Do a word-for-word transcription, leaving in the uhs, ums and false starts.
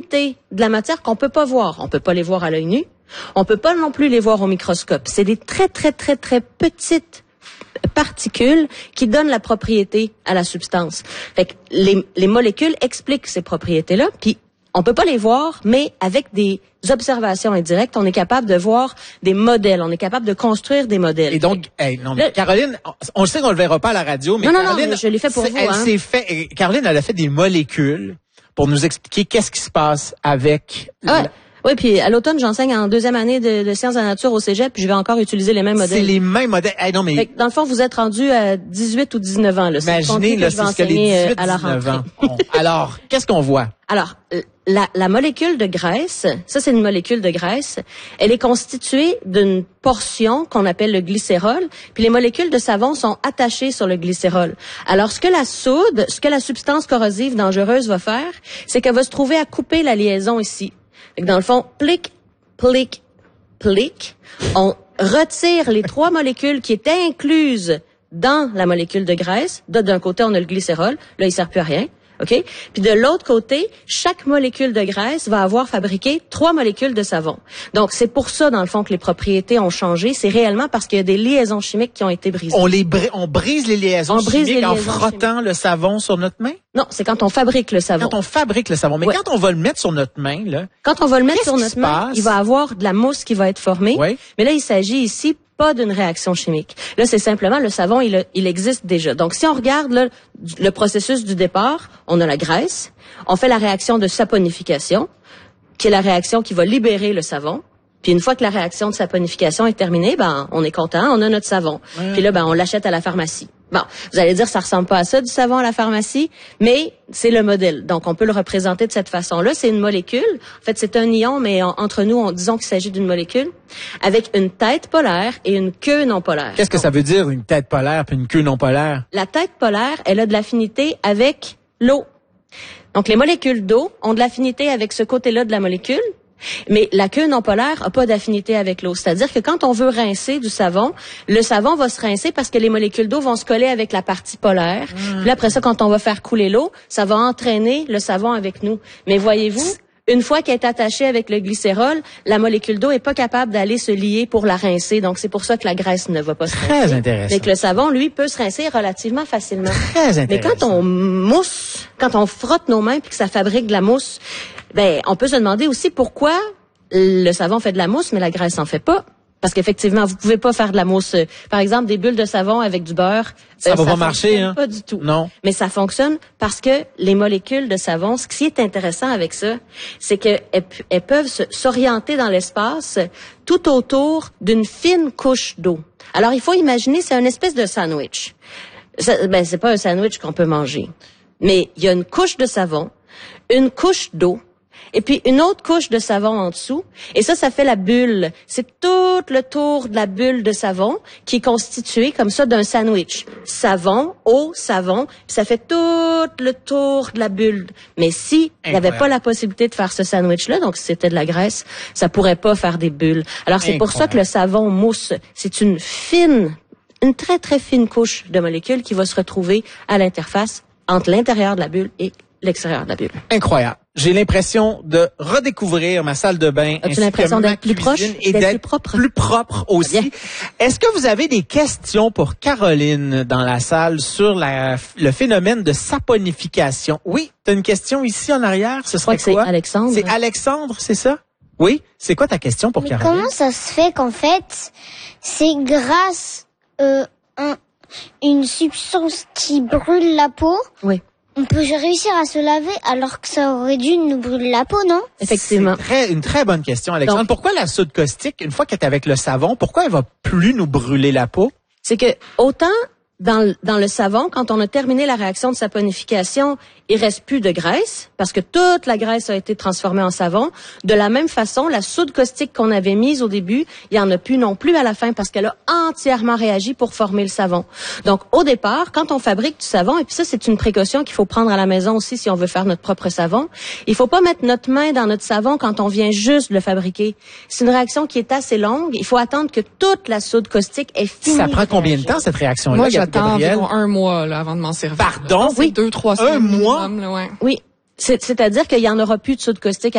propriétés de la matière qu'on peut pas voir. On peut pas les voir à l'œil nu. On peut pas non plus les voir au microscope. C'est des très, très, très, très petites particules qui donnent la propriété à la substance. Fait que les, les molécules expliquent ces propriétés-là, puis on peut pas les voir, mais avec des observations indirectes, on est capable de voir des modèles, on est capable de construire des modèles. Et donc, hey, non, mais Caroline, on sait qu'on le verra pas à la radio, mais non, non, Caroline, non, mais je l'ai fait pour vous. Elle hein. s'est fait, Caroline, elle a fait des molécules pour nous expliquer qu'est-ce qui se passe avec. Ah ouais. La... Oui, puis à l'automne, j'enseigne en deuxième année de, de sciences de la nature au cégep, puis je vais encore utiliser les mêmes modèles. C'est les mêmes modèles. Hey, non, mais... Fait que dans le fond, vous êtes rendu à dix-huit ou dix-neuf ans. Là. Imaginez, là, c'est ce que les dix-huit, à la dix-neuf rentrée. ans. Bon. Alors, qu'est-ce qu'on voit? Alors, la, la molécule de graisse, ça c'est une molécule de graisse, elle est constituée d'une portion qu'on appelle le glycérol, puis les molécules de savon sont attachées sur le glycérol. Alors, ce que la soude, ce que la substance corrosive dangereuse va faire, c'est qu'elle va se trouver à couper la liaison ici. Fait que dans le fond, plic, plic, plic, on retire les trois molécules qui étaient incluses dans la molécule de graisse. D'un côté, on a le glycérol, là, il sert plus à rien. OK? Puis de l'autre côté, chaque molécule de graisse va avoir fabriqué trois molécules de savon. Donc, c'est pour ça, dans le fond, que les propriétés ont changé. C'est réellement parce qu'il y a des liaisons chimiques qui ont été brisées. On les bri- on brise les liaisons on chimiques brise les en liaisons frottant chimiques. le savon sur notre main? Non, c'est quand on fabrique le savon. Quand on fabrique le savon. Mais ouais. quand on va le mettre sur notre main, là. Quand on va le mettre Qu'est-ce sur qui notre se main, passe? il va avoir de la mousse qui va être formée. Oui. Mais là, il s'agit ici pas d'une réaction chimique. Là, c'est simplement le savon, il, il existe déjà. Donc, si on regarde là, le processus du départ, on a la graisse, on fait la réaction de saponification, qui est la réaction qui va libérer le savon. Puis une fois que la réaction de saponification est terminée, ben on est content, on a notre savon. Mmh. Puis là, ben on l'achète à la pharmacie. Bon, vous allez dire, ça ressemble pas à ça du savon à la pharmacie, mais c'est le modèle. Donc, on peut le représenter de cette façon-là. C'est une molécule. En fait, c'est un ion, mais on, entre nous, on disons qu'il s'agit d'une molécule avec une tête polaire et une queue non polaire. Qu'est-ce que Donc, ça veut dire, une tête polaire puis une queue non polaire? La tête polaire, elle a de l'affinité avec l'eau. Donc, les molécules d'eau ont de l'affinité avec ce côté-là de la molécule. Mais la queue non polaire a pas d'affinité avec l'eau. C'est-à-dire que quand on veut rincer du savon, le savon va se rincer parce que les molécules d'eau vont se coller avec la partie polaire. Mmh. Puis après ça, quand on va faire couler l'eau, ça va entraîner le savon avec nous. Mais voyez-vous, une fois qu'elle est attachée avec le glycérol, la molécule d'eau est pas capable d'aller se lier pour la rincer. Donc, c'est pour ça que la graisse ne va pas se rincer. Très intéressant. Mais que le savon, lui, peut se rincer relativement facilement. Très intéressant. Mais quand on mousse, quand on frotte nos mains puis que ça fabrique de la mousse, ben, on peut se demander aussi pourquoi le savon fait de la mousse, mais la graisse en fait pas. Parce qu'effectivement, vous pouvez pas faire de la mousse. Par exemple, des bulles de savon avec du beurre. Ça euh, va ça pas marcher, hein? Pas du tout. Non. Mais ça fonctionne parce que les molécules de savon, ce qui est intéressant avec ça, c'est qu'elles elles peuvent se, s'orienter dans l'espace tout autour d'une fine couche d'eau. Alors, il faut imaginer, c'est une espèce de sandwich. Ça, ben, c'est pas un sandwich qu'on peut manger. Mais il y a une couche de savon, une couche d'eau, et puis une autre couche de savon en dessous. Et ça, ça fait la bulle. C'est tout le tour de la bulle de savon qui est constitué comme ça d'un sandwich. Savon, eau, savon, puis ça fait tout le tour de la bulle. Mais si il n'y avait pas la possibilité de faire ce sandwich-là, donc si c'était de la graisse, ça pourrait pas faire des bulles. Alors c'est pour ça que le savon mousse, c'est une fine, une très très fine couche de molécules qui va se retrouver à l'interface entre l'intérieur de la bulle et l'extérieur de la bulle. Incroyable. J'ai l'impression de redécouvrir ma salle de bain. As-tu l'impression d'être plus proche et d'être d'être plus propre? Plus propre aussi. Bien. Est-ce que vous avez des questions pour Caroline dans la salle sur la, le phénomène de saponification? Oui, tu as une question ici en arrière. Ce serait Je crois que quoi? c'est Alexandre. C'est Alexandre, c'est ça? Oui. C'est quoi ta question pour Mais Caroline? comment ça se fait qu'en fait, c'est grâce euh, un, une substance qui brûle la peau? Oui. On peut réussir à se laver alors que ça aurait dû nous brûler la peau, non? Effectivement. C'est très, une très bonne question, Alexandre. Donc, pourquoi la soude caustique, une fois qu'elle est avec le savon, pourquoi elle va plus nous brûler la peau? C'est que autant dans le, dans le savon, quand on a terminé la réaction de saponification, il reste plus de graisse parce que toute la graisse a été transformée en savon. De la même façon, la soude caustique qu'on avait mise au début, il y en a plus non plus à la fin parce qu'elle a entièrement réagi pour former le savon. Donc, au départ, quand on fabrique du savon, et puis ça, c'est une précaution qu'il faut prendre à la maison aussi si on veut faire notre propre savon, il faut pas mettre notre main dans notre savon quand on vient juste le fabriquer. C'est une réaction qui est assez longue. Il faut attendre que toute la soude caustique ait fini. Ça prend combien de temps, cette réaction-là? Moi, j'attends Gabrielle? environ un mois là, avant de m'en servir. Pardon? Oui, deux, trois semaines. Un mois? Minimum, là, ouais. Oui. C'est, c'est-à-dire qu'il y en aura plus de soude caustique